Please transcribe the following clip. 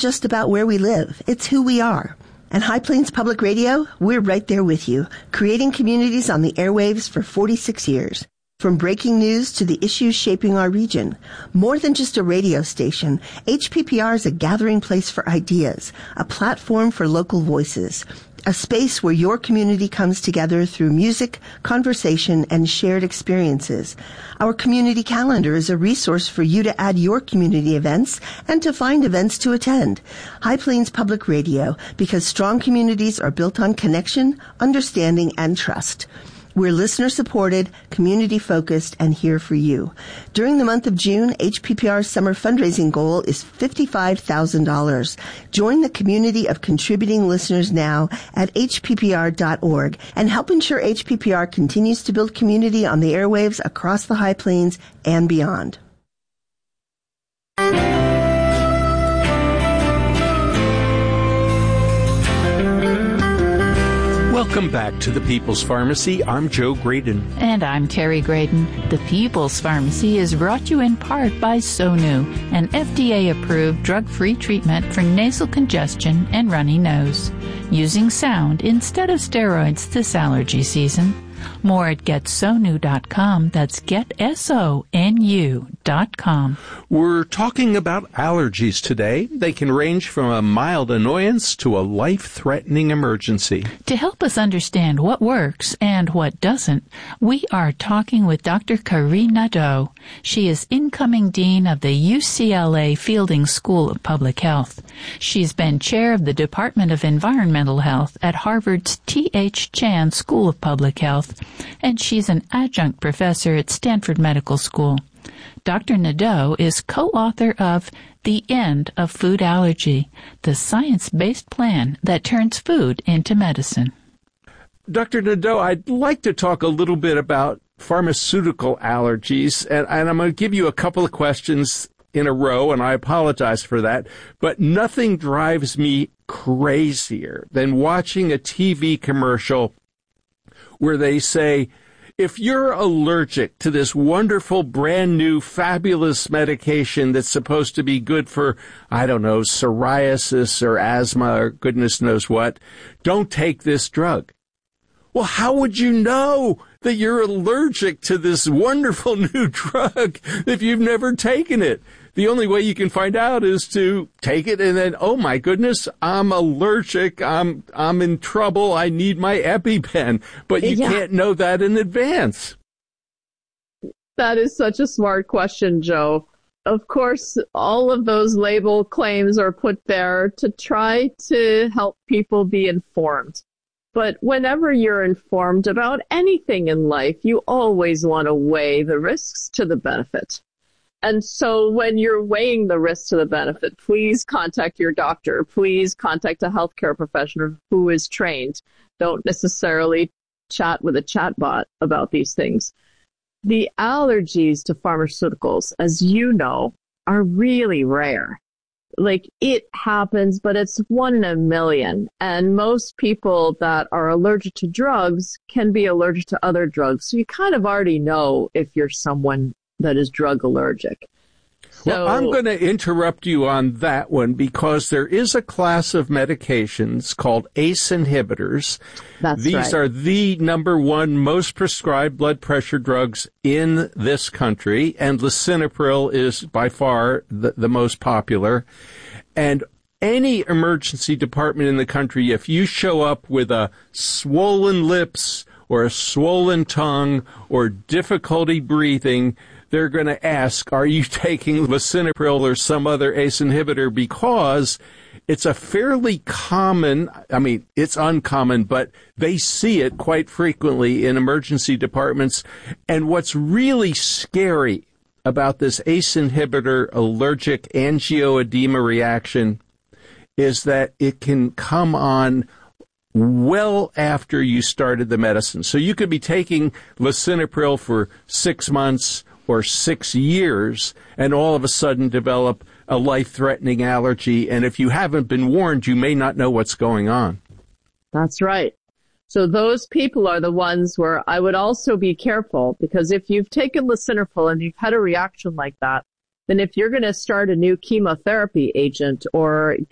just about where we live. It's who we are. And High Plains Public Radio, we're right there with you, creating communities on the airwaves for 46 years. From breaking news to the issues shaping our region. More than just a radio station, HPPR is a gathering place for ideas, a platform for local voices, a space where your community comes together through music, conversation, and shared experiences. Our community calendar is a resource for you to add your community events and to find events to attend. High Plains Public Radio, because strong communities are built on connection, understanding, and trust. We're listener-supported, community-focused, and here for you. During the month of June, HPPR's summer fundraising goal is $55,000. Join the community of contributing listeners now at hppr.org and help ensure HPPR continues to build community on the airwaves across the High Plains and beyond. Welcome back to the People's Pharmacy. I'm Joe Graydon. And I'm Terry Graydon. The People's Pharmacy is brought to you in part by Sonu, an FDA-approved drug-free treatment for nasal congestion and runny nose. Using sound instead of steroids this allergy season. More at GetSonu.com. That's GetSonu.com. We're talking about allergies today. They can range from a mild annoyance to a life-threatening emergency. To help us understand what works and what doesn't, we are talking with Dr. Carrie Nadeau. She is incoming dean of the UCLA Fielding School of Public Health. She's been chair of the Department of Environmental Health at Harvard's T.H. Chan School of Public Health, and she's an adjunct professor at Stanford Medical School. Dr. Nadeau is co-author of The End of Food Allergy, the science-based plan that turns food into medicine. Dr. Nadeau, I'd like to talk a little bit about pharmaceutical allergies, and I'm going to give you a couple of questions in a row, and I apologize for that, but nothing drives me crazier than watching a TV commercial where they say, if you're allergic to this wonderful, brand new, fabulous medication that's supposed to be good for, I don't know, psoriasis or asthma or goodness knows what, don't take this drug. Well, how would you know that you're allergic to this wonderful new drug if you've never taken it? The only way you can find out is to take it and then, oh my goodness, I'm allergic, I'm in trouble, I need my EpiPen. But you can't know that in advance. That is such a smart question, Joe. Of course, all of those label claims are put there to try to help people be informed. But whenever you're informed about anything in life, you always want to weigh the risks to the benefit. And so when you're weighing the risks to the benefit, please contact your doctor. Please contact a healthcare professional who is trained. Don't necessarily chat with a chatbot about these things. The allergies to pharmaceuticals, as you know, are really rare. Like, it happens, but it's 1 in a million. And most people that are allergic to drugs can be allergic to other drugs. So you kind of already know if you're someone that is drug allergic. Well, I'm going to interrupt you on that one because there is a class of medications called ACE inhibitors. These are the number one most prescribed blood pressure drugs in this country, and lisinopril is by far the most popular. And any emergency department in the country, if you show up with a swollen lips or a swollen tongue or difficulty breathing, they're going to ask, are you taking lisinopril or some other ACE inhibitor? Because it's a fairly common, it's uncommon, but they see it quite frequently in emergency departments. And what's really scary about this ACE inhibitor allergic angioedema reaction is that it can come on well after you started the medicine. So you could be taking lisinopril for 6 months or 6 years and all of a sudden develop a life-threatening allergy. And if you haven't been warned, you may not know what's going on. That's right. So those people are the ones where I would also be careful, because if you've taken lisinopril and you've had a reaction like that, then if you're going to start a new chemotherapy agent or